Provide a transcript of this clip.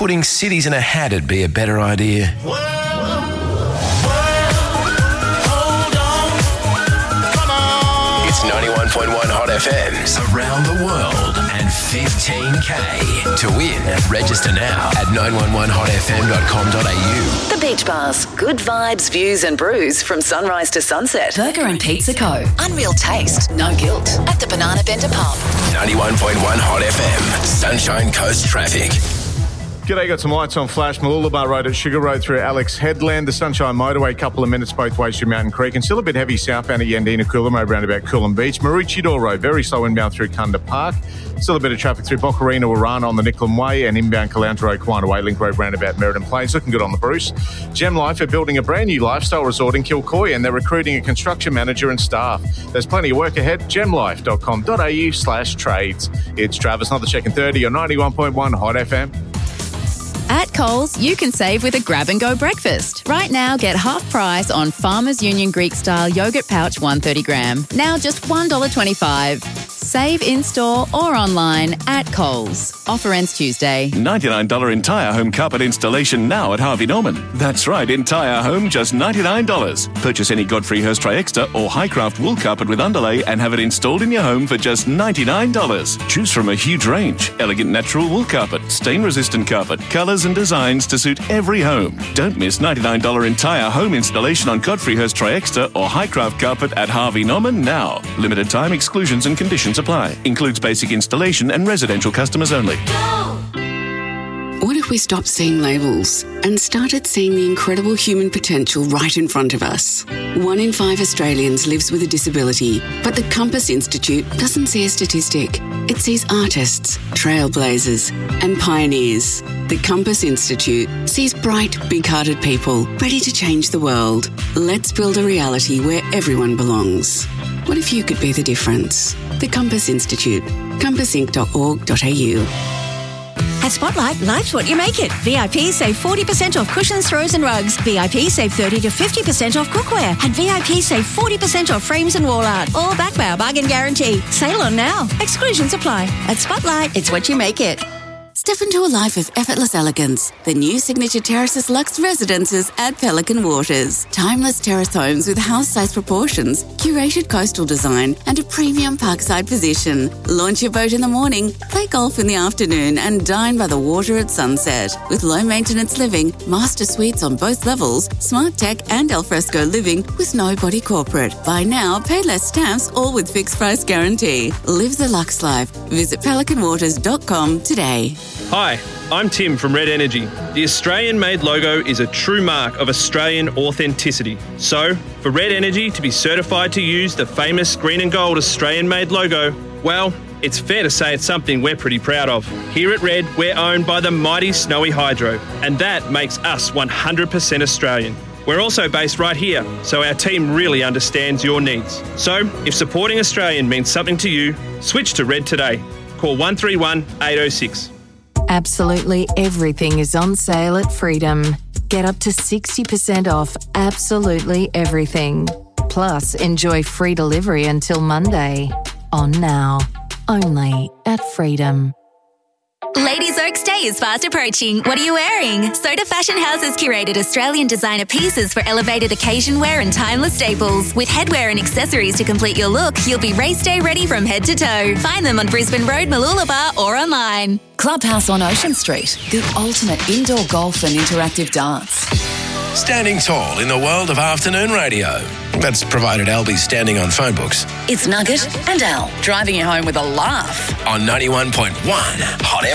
Putting cities in a hat'd be a better idea. It's 91.1 Hot FM's Around the World and 15K. To win, register now at 911hotfm.com.au. The Beach Bars. Good vibes, views and brews from sunrise to sunset. Burger and Pizza Co. Unreal taste, no guilt. At the Banana Bender Pub. 91.1 Hot FM. Sunshine Coast traffic. G'day, got some lights on flash. Mooloolaba Road at Sugar Road through Alex Headland. The Sunshine Motorway, couple of minutes both ways through Mountain Creek. And still a bit heavy southbound at Yandina Coolum Road round about Coolum Beach. Maroochydore Road, very slow inbound through Kunda Park. Still a bit of traffic through Boccarina Warana on the Nicklin Way and inbound Caloundra Road, Quina Way, Link Road round about Meriden Plains. Looking good on the Bruce. Gem Life are building a brand new lifestyle resort in Kilcoy and they're recruiting a construction manager and staff. There's plenty of work ahead. gemlife.com.au/trades. It's Travis, not the check in 30 on 91.1 Hot FM. At Coles, you can save with a grab-and-go breakfast. Right now, get half price on Farmers Union Greek-style yogurt pouch 130 gram. Now just $1.25. Save in-store or online at Coles. Offer ends Tuesday. $99 entire home carpet installation now at Harvey Norman. That's right, entire home, just $99. Purchase any Godfrey Hirst Tri-Extra or Highcraft wool carpet with underlay and have it installed in your home for just $99. Choose from a huge range. Elegant natural wool carpet, stain-resistant carpet, colours and designs to suit every home. Don't miss $99 entire home installation on Godfrey Hirst Tri-Extra or Highcraft carpet at Harvey Norman now. Limited time, exclusions and conditions apply. Includes basic installation and residential customers only. What if we stopped seeing labels and started seeing the incredible human potential right in front of us? 1 in 5 Australians lives with a disability, but the Compass Institute doesn't see a statistic. It sees artists, trailblazers, and pioneers. The Compass Institute sees bright, big-hearted people ready to change the world. Let's build a reality where everyone belongs. What if you could be the difference? The Compass Institute. compassinc.org.au. At Spotlight, life's what you make it. VIP save 40% off cushions, throws and rugs. VIP save 30 to 50% off cookware. And VIP save 40% off frames and wall art. All backed by our bargain guarantee. Sale on now. Exclusions apply. At Spotlight, it's what you make it. Step into a life of effortless elegance. The new Signature Terraces Luxe Residences at Pelican Waters. Timeless terrace homes with house-size proportions, curated coastal design, and a premium parkside position. Launch your boat in the morning, play golf in the afternoon, and dine by the water at sunset. With low-maintenance living, master suites on both levels, smart tech and alfresco living with no body corporate. Buy now, pay less stamps, all with fixed price guarantee. Live the luxe life. Visit pelicanwaters.com today. Hi, I'm Tim from Red Energy. The Australian-made logo is a true mark of Australian authenticity. So, for Red Energy to be certified to use the famous green and gold Australian-made logo, well, it's fair to say it's something we're pretty proud of. Here at Red, we're owned by the mighty Snowy Hydro, and that makes us 100% Australian. We're also based right here, so our team really understands your needs. So, if supporting Australian means something to you, switch to Red today. Call 131 806. Absolutely everything is on sale at Freedom. Get up to 60% off absolutely everything. Plus, enjoy free delivery until Monday. On now. Only at Freedom. Ladies Oaks Day is fast approaching. What are you wearing? Soda Fashion House has curated Australian designer pieces for elevated occasion wear and timeless staples. With headwear and accessories to complete your look, you'll be race day ready from head to toe. Find them on Brisbane Road, Mooloolaba or online. Clubhouse on Ocean Street. The ultimate indoor golf and interactive darts. Standing tall in the world of afternoon radio. That's provided Albie's standing on phone books. It's Nugget and Al, driving you home with a laugh. On 91.1 Hot